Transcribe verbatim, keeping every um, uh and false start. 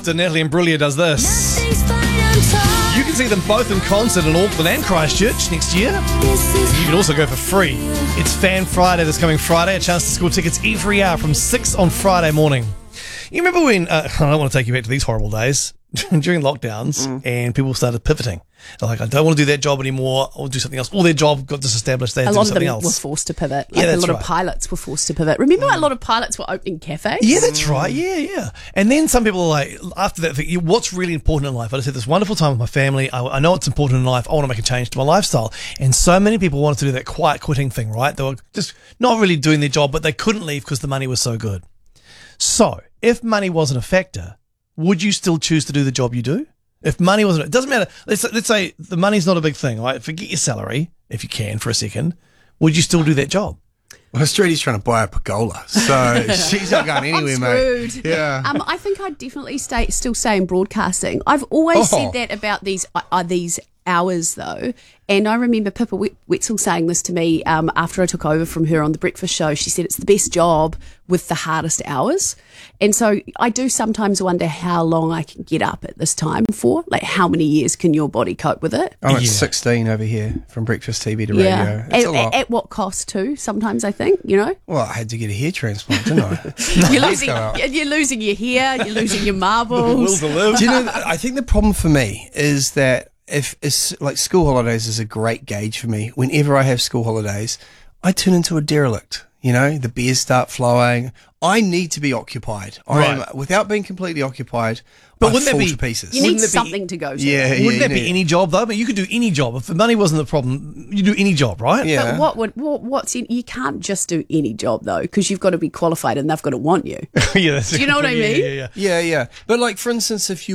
after Natalie Imbruglia does this. You can see them both in concert in Auckland and Christchurch next year. You can also go for free. It's Fan Friday this coming Friday. A chance to score tickets every hour from six on Friday morning. You remember when, uh, I don't want to take you back to these horrible days, during lockdowns, mm. and people started pivoting. They're like, I don't want to do that job anymore, I'll do something else. Or their job got disestablished, they had a to lot do something of them else. were forced to pivot. Like yeah, that's a lot right. of pilots were forced to pivot. Remember mm. a lot of pilots were opening cafes? Yeah, that's right. Yeah, yeah. And then some people are like, after that, think, what's really important in life? I just had this wonderful time with my family. I, I know it's important in life. I want to make a change to my lifestyle. And so many people wanted to do that quiet quitting thing, right? They were just not really doing their job, but they couldn't leave because the money was so good. So, if money wasn't a factor, would you still choose to do the job you do? If money wasn't, it doesn't matter. Let's let's say the money's not a big thing, right? Forget your salary, if you can, for a second. Would you still do that job? Well, Australia's trying to buy a pergola, so she's not going anywhere, mate. Yeah. Um, I think I'd definitely stay, still stay in broadcasting. I've always Oh. said that about these uh, uh, these hours, though. And I remember Pippa Wetzel saying this to me um, after I took over from her on The Breakfast Show. She said it's the best job with the hardest hours. And so I do sometimes wonder how long I can get up at this time for. Like, how many years can your body cope with it? I'm at Yeah. sixteen over here, from breakfast T V to radio. It's At, a lot. at what cost, too, sometimes, I think, you know? Well, I had to get a hair transplant, didn't I? You're losing, go out. you're losing your hair, you're losing your marbles. Will to live. Do you know, I think the problem for me is that if it's like school holidays is a great gauge for me. Whenever I have school holidays, I turn into a derelict. You know, the beers start flowing. I need to be occupied. I am, Right. without being completely occupied, But I wouldn't that fall be- to pieces. You need Wouldn't it be- something to go to. Yeah, yeah. Wouldn't that you be need- any job, though? But you could do any job. If the money wasn't the problem, you do any job, right? Yeah. But what would what, what's in? You can't just do any job though, because you've got to be qualified and they've got to want you. yeah that's Do you know what I yeah, mean? Yeah, yeah, yeah. Yeah, yeah. But like, for instance, if you